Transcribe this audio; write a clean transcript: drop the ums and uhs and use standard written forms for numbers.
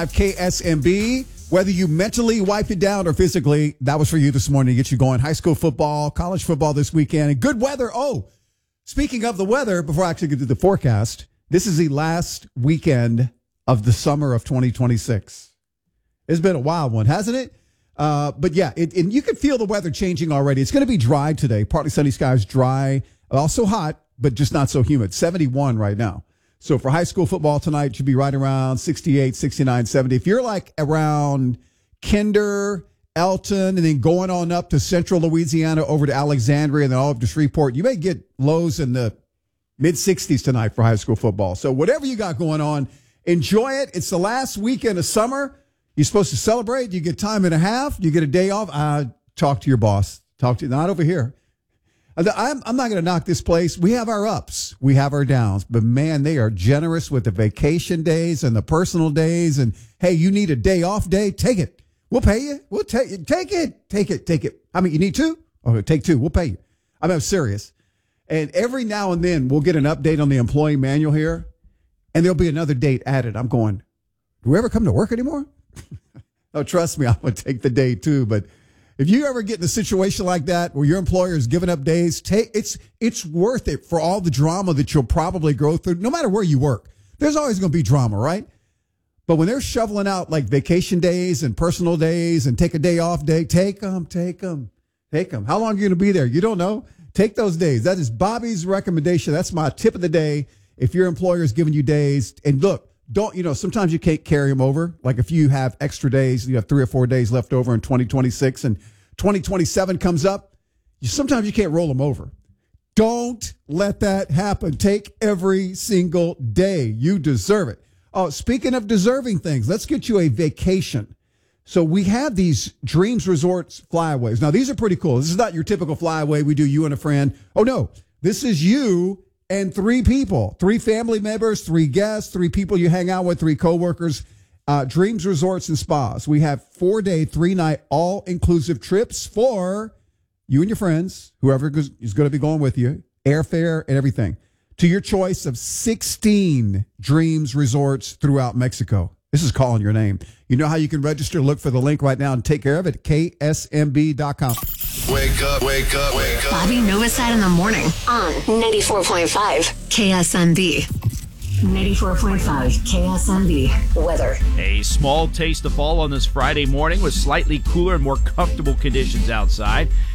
94.5 KSMB. Whether you mentally wiped it down or physically, that was for you this morning to get you going. High school football, college football this weekend, and good weather. Oh, speaking of the weather, before I actually get to the forecast, this is the last weekend of the summer of 2026. It's been a wild one, hasn't it? But yeah, and you can feel the weather changing already. It's going to be dry today. Partly sunny skies, dry, also hot, but just not so humid. 71 right now. So for high school football tonight, it should be right around 68, 69, 70. If you're like around Kinder, Elton, and then going on up to central Louisiana over to Alexandria and then all up to Shreveport, you may get lows in the mid-60s tonight for high school football. So whatever you got going on, enjoy it. It's the last weekend of summer. You're supposed to celebrate. You get time and a half. You get a day off. Talk to your boss. Not over here. I'm not going to knock this place. We have our ups. We have our downs. But, man, they are generous with the vacation days and the personal days. And, hey, you need a day off day? Take it. We'll pay you. We'll take it. Take it. I mean, you need two? Okay, take two. We'll pay you. I'm serious. And every now and then we'll get an update on the employee manual here, and there'll be another date added. I'm going, do we ever come to work anymore? Oh, trust me, I would take the day too. But if you ever get in a situation like that where your employer is giving up days, it's worth it for all the drama that you'll probably go through, no matter where you work. There's always going to be drama, right? But when they're shoveling out like vacation days and personal days and take a day off day, take them. How long are you going to be there? You don't know. Take those days. That is Bobby's recommendation. That's my tip of the day. If your employer is giving you days, and look, sometimes you can't carry them over. Like if you have extra days, you have 3 or 4 days left over in 2026 and 2027 comes up, sometimes you can't roll them over. Don't let that happen. Take every single day. You deserve it. Oh, speaking of deserving things, let's get you a vacation. So we have these Dreams Resorts flyaways. Now, these are pretty cool. This is not your typical flyaway we do, you and a friend. Oh, no. This is you and 3 people, 3 family members, 3 guests, 3 people you hang out with, 3 coworkers. Dreams Resorts and Spas. We have 4-day, 3-night, all-inclusive trips for you and your friends, whoever is going to be going with you, airfare and everything, to your choice of 16 Dreams Resorts throughout Mexico. This is calling your name. You know how you can register? Look for the link right now and take care of it at ksmb.com. Wake up, wake up, wake up. Bobby Novosad in the morning on 94.5 KSMB. 94.5 KSMB. Weather. A small taste of fall on this Friday morning with slightly cooler and more comfortable conditions outside.